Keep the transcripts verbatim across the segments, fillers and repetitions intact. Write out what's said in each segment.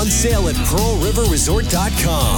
On sale at pearl river resort dot com.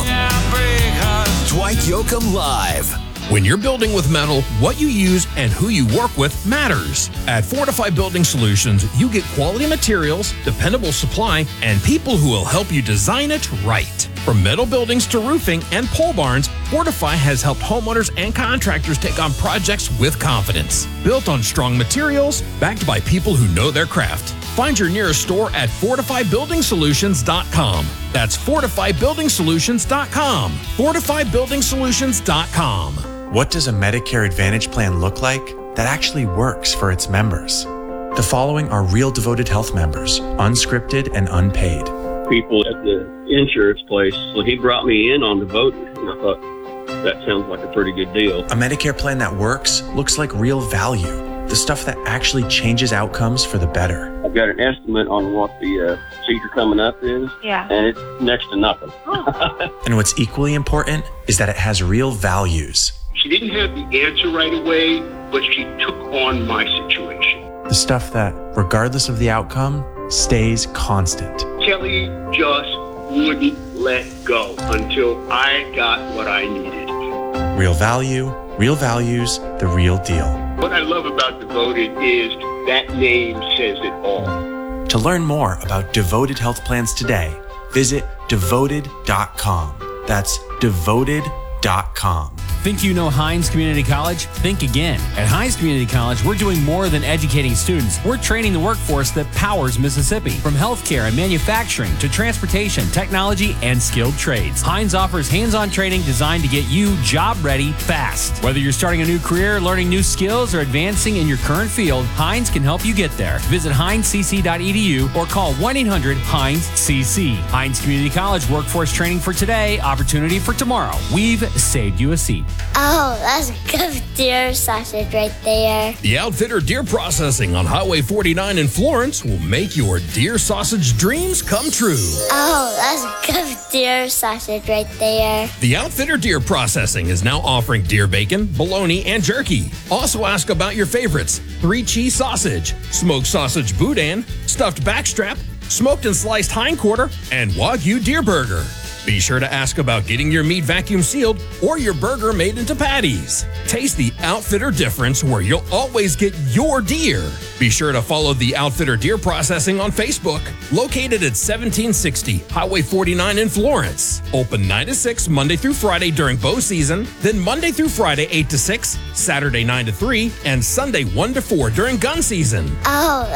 Dwight Yoakam Live. When you're building with metal, what you use and who you work with matters. At Fortify Building Solutions, you get quality materials, dependable supply, and people who will help you design it right. From metal buildings to roofing and pole barns, Fortify has helped homeowners and contractors take on projects with confidence. Built on strong materials, backed by people who know their craft. Find your nearest store at fortify building solutions dot com. That's fortify building solutions dot com. fortify building solutions dot com. What does a Medicare Advantage plan look like that actually works for its members? The following are real Devoted Health members, unscripted and unpaid. People at the insurance place, so he brought me in on Devoted, and I thought, that sounds like a pretty good deal. A Medicare plan that works looks like real value, the stuff that actually changes outcomes for the better. I've got an estimate on what the uh, procedure coming up is, yeah. and it's next to nothing. Oh. And what's equally important is that it has real values. She didn't have the answer right away, but she took on my situation. The stuff that, regardless of the outcome, stays constant. Kelly just wouldn't let go until I got what I needed. Real value, real values, the real deal. What I love about Devoted is that name says it all. To learn more about Devoted Health Plans today, visit devoted dot com. That's devoted dot com. Think you know Hines Community College? Think again. At Hines Community College, we're doing more than educating students. We're training the workforce that powers Mississippi. From healthcare and manufacturing to transportation, technology, and skilled trades. Hines offers hands-on training designed to get you job ready fast. Whether you're starting a new career, learning new skills, or advancing in your current field, Hines can help you get there. Visit hines c c dot e d u or call one eight hundred hines c c. Hines Community College workforce training for today, opportunity for tomorrow. We've saved you a seat. Oh, that's good deer sausage right there. The Outfitter Deer Processing on Highway forty-nine in Florence will make your deer sausage dreams come true. Oh, that's good deer sausage right there. The Outfitter Deer Processing is now offering deer bacon, bologna, and jerky. Also ask about your favorites: three cheese sausage, smoked sausage boudin, stuffed backstrap, smoked and sliced hindquarter, and Wagyu deer burger. Be sure to ask about getting your meat vacuum sealed or your burger made into patties. Taste the Outfitter difference where you'll always get your deer. Be sure to follow the Outfitter Deer Processing on Facebook, located at seventeen sixty Highway forty-nine in Florence. Open nine to six Monday through Friday during bow season, then Monday through Friday eight to six, Saturday nine to three, and Sunday one to four during gun season. Oh,